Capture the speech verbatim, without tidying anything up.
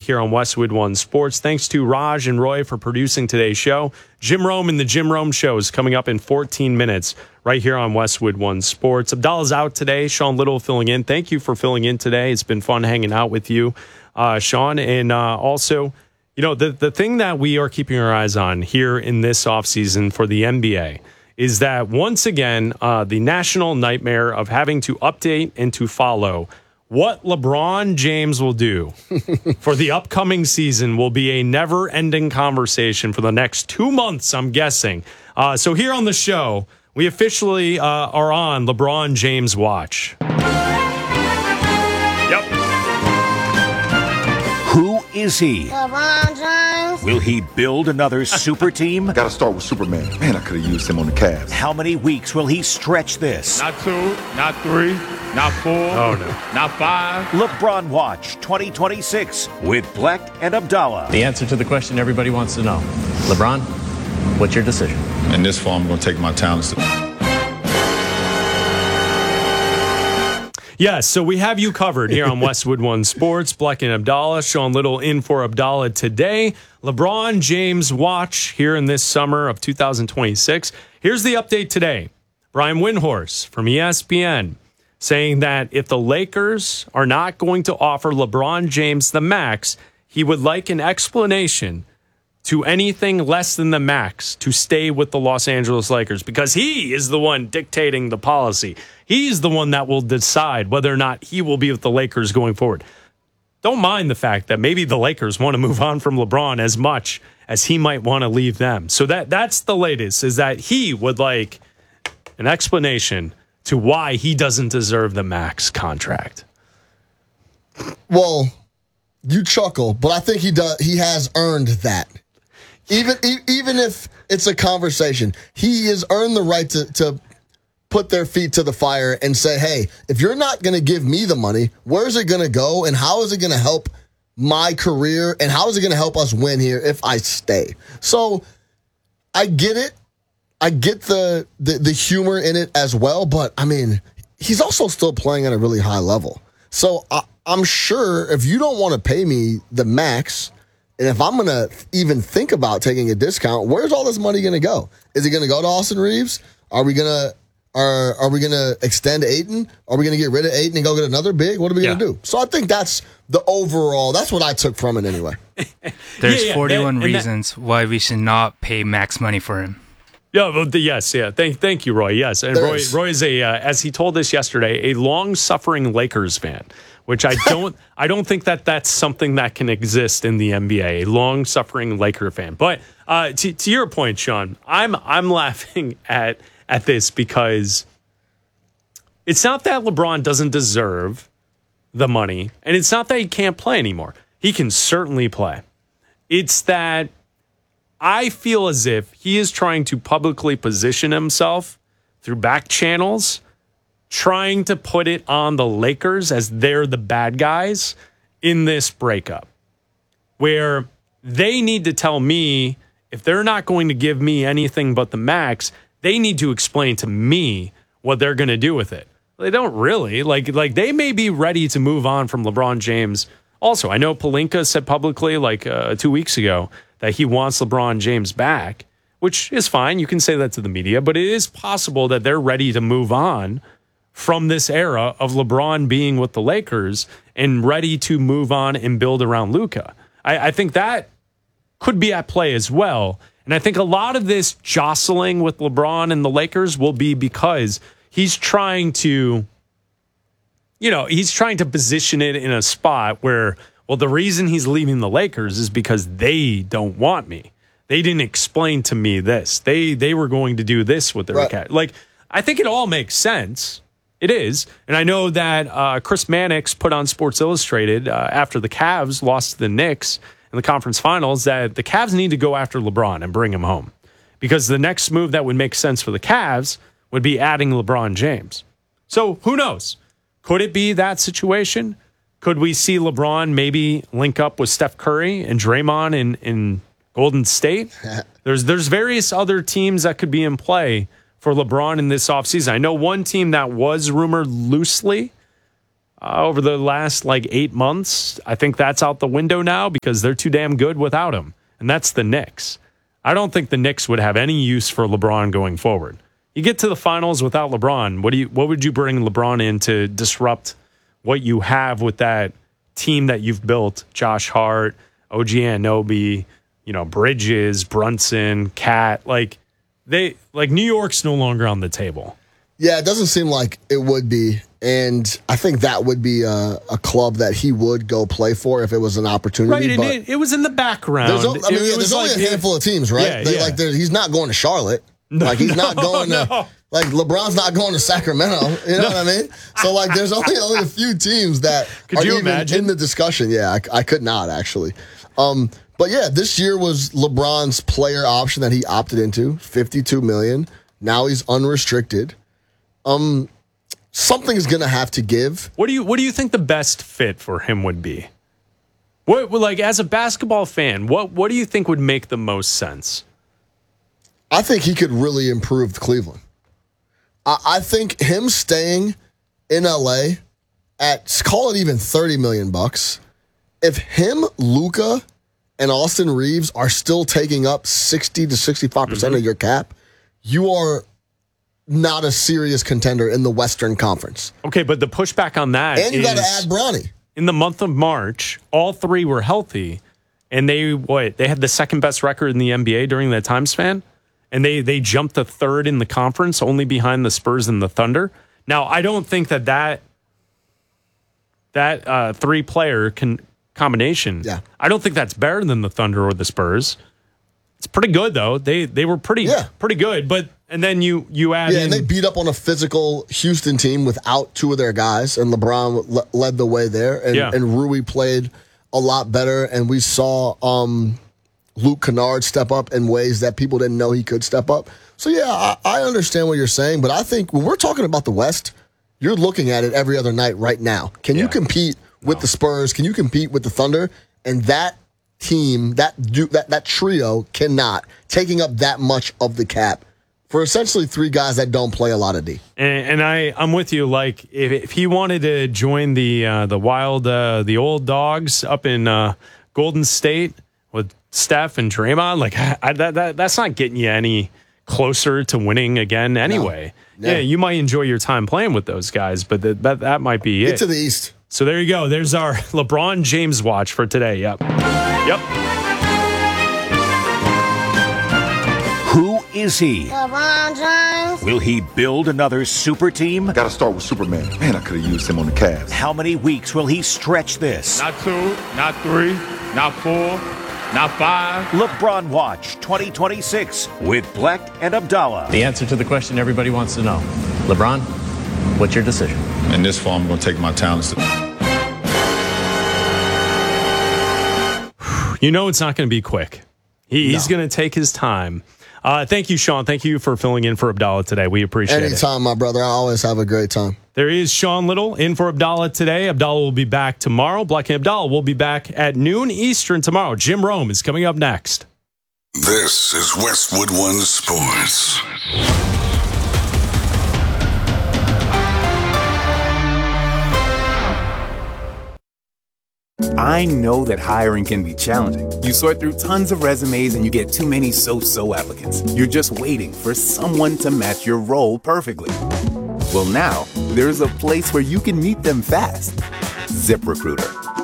here on Westwood One Sports. Thanks to Raj and Roy for producing today's show. Jim Rome and the Jim Rome Show is coming up in fourteen minutes right here on Westwood One Sports. Abdallah's out today. Sean Little filling in. Thank you for filling in today. It's been fun hanging out with you, uh, Sean. And uh, also, you know, the, the thing that we are keeping our eyes on here in this offseason for the N B A is that once again, uh, the national nightmare of having to update and to follow what LeBron James will do for the upcoming season will be a never-ending conversation for the next two months, I'm guessing. Uh, so here on the show, we officially uh, are on LeBron James watch. Yep. Who is he? LeBron James. Will he build another super team? Gotta start with Superman. Man, I could have used him on the Cavs. How many weeks will he stretch this? Not two, not three, not four, oh, no. not five. LeBron Watch twenty twenty-six with Black and Abdallah. The answer to the question everybody wants to know. LeBron, what's your decision? In this form, I'm going to take my talents. Yes, so we have you covered here on Westwood One Sports. Black and Abdallah, Sean Little in for Abdallah today. LeBron James watch here in this summer of two thousand twenty-six. Here's the update today. Brian Windhorst from E S P N saying that if the Lakers are not going to offer LeBron James the max, he would like an explanation to anything less than the max to stay with the Los Angeles Lakers, because he is the one dictating the policy. He's the one that will decide whether or not he will be with the Lakers going forward. Don't mind the fact that maybe the Lakers want to move on from LeBron as much as he might want to leave them. So that that's the latest, is that he would like an explanation to why he doesn't deserve the max contract. Well, you chuckle, but I think he does. He has earned that. Even even if it's a conversation, he has earned the right to, to put their feet to the fire and say, hey, if you're not going to give me the money, where's it going to go and how is it going to help my career and how is it going to help us win here if I stay? So I get it. I get the, the, the humor in it as well, but, I mean, he's also still playing at a really high level. So I, I'm sure if you don't want to pay me the max, and if I'm going to even think about taking a discount, where's all this money going to go? Is it going to go to Austin Reeves? Are we going to are are we going to extend Ayton? Are we going to get rid of Ayton and go get another big? What are we going to yeah. do? So I think that's the overall. That's what I took from it anyway. There's yeah, yeah, forty-one that, reasons that, why we should not pay max money for him. Yeah, well, the, yes, yeah. Thank, thank you, Roy. Yes, and Roy, Roy is a, uh, as he told us yesterday, a long-suffering Lakers fan, which I don't, I don't think that that's something that can exist in the N B A. A long-suffering Laker fan. But uh, to, to your point, Sean, I'm, I'm laughing at at this because it's not that LeBron doesn't deserve the money, and it's not that he can't play anymore. He can certainly play. It's that I feel as if he is trying to publicly position himself through back channels, trying to put it on the Lakers as they're the bad guys in this breakup, where they need to tell me if they're not going to give me anything but the max, they need to explain to me what they're going to do with it. They don't really. Like, like they may be ready to move on from LeBron James. Also, I know Pelinka said publicly like uh, two weeks ago that he wants LeBron James back, which is fine. You can say that to the media, but it is possible that they're ready to move on from this era of LeBron being with the Lakers and ready to move on and build around Luka. I, I think that could be at play as well. And I think a lot of this jostling with LeBron and the Lakers will be because he's trying to, you know, he's trying to position it in a spot where, well, the reason he's leaving the Lakers is because they don't want me. They didn't explain to me this. They they were going to do this with their right. cat. Like, I think it all makes sense. It is. And I know that uh, Chris Mannix put on Sports Illustrated uh, after the Cavs lost to the Knicks in the conference finals that the Cavs need to go after LeBron and bring him home. Because the next move that would make sense for the Cavs would be adding LeBron James. So who knows? Could it be that situation? Could we see LeBron maybe link up with Steph Curry and Draymond in, in Golden State? There's there's various other teams that could be in play for LeBron in this offseason. I know one team that was rumored loosely uh, over the last like eight months. I think that's out the window now because they're too damn good without him. And that's the Knicks. I don't think the Knicks would have any use for LeBron going forward. You get to the finals without LeBron. What do you? What would you bring LeBron in to disrupt what you have with that team that you've built? Josh Hart, O G Anunoby, you know, Bridges, Brunson, Cat. Like they, like New York's no longer on the table. Yeah, it doesn't seem like it would be. And I think that would be a, a club that he would go play for if it was an opportunity. Right, but it, it was in the background. There's, o- I mean, It yeah, was there's only like- a handful of teams, right? Yeah, They- yeah. Like, there- he's not going to Charlotte. No, like, he's not no, going to, no. like, LeBron's not going to Sacramento. You know what I mean? So, like, there's only, only a few teams that Could are you even imagine? in the discussion. Yeah, I, I could not, actually. Um, but, yeah, this year was LeBron's player option that he opted into, fifty-two million dollars. Now he's unrestricted. Um, Something's going to have to give. What do you What do you think the best fit for him would be? What like as a basketball fan, what what do you think would make the most sense? I think he could really improve Cleveland. I, I think him staying in L A at, call it even thirty million bucks. If him, Luka, and Austin Reeves are still taking up sixty to sixty-five percent Mm-hmm. of your cap, you are not a serious contender in the Western Conference. Okay, but the pushback on that And you is got to add Bronny. in the month of March, all three were healthy, and they what they had the second best record in the N B A during that time span, and they they jumped to third in the conference, only behind the Spurs and the Thunder. Now, I don't think that that that uh, three player can combination. Yeah. I don't think that's better than the Thunder or the Spurs. It's pretty good though. They they were pretty Yeah. pretty good, but and then you you add Yeah, in and they beat up on a physical Houston team without two of their guys, and LeBron le- led the way there, and, Yeah. and Rui played a lot better, and we saw um, Luke Kennard step up in ways that people didn't know he could step up. So, yeah, I, I understand what you're saying, but I think when we're talking about the West, you're looking at it every other night right now. Can you Yeah. compete with the Spurs? Can you compete with the Thunder? And that team, that du- that that trio cannot, taking up that much of the cap for essentially three guys that don't play a lot of D. And, and I, I'm with you. Like, if, if he wanted to join the uh, the wild, uh, the old dogs up in uh, Golden State with Steph and Draymond, like I, I, that, that that's not getting you any closer to winning again. Anyway, No. yeah, you might enjoy your time playing with those guys, but that that, that might be Get it. to the East. So there you go. There's our LeBron James watch for today. Yep, yep. Who is he? LeBron James. Will he build another super team? Gotta start with Superman. Man, I could have used him on the Cavs. How many weeks will he stretch this? Not two, not three, not four, not five. LeBron Watch twenty twenty-six with Black and Abdallah. The answer to the question everybody wants to know. LeBron, what's your decision? In this fall, I'm going to take my talents to You know it's not going to be quick. He, He's going to take his time. Uh, thank you, Sean. Thank you for filling in for Abdallah today. We appreciate it. Anytime, my brother. I always have a great time. There is Sean Little in for Abdallah today. Abdallah will be back tomorrow. Black and Abdallah will be back at noon Eastern tomorrow. Jim Rome is coming up next. This is Westwood One Sports. I know that hiring can be challenging. You sort through tons of resumes and you get too many so-so applicants. You're just waiting for someone to match your role perfectly. Well, now, there's a place where you can meet them fast. ZipRecruiter.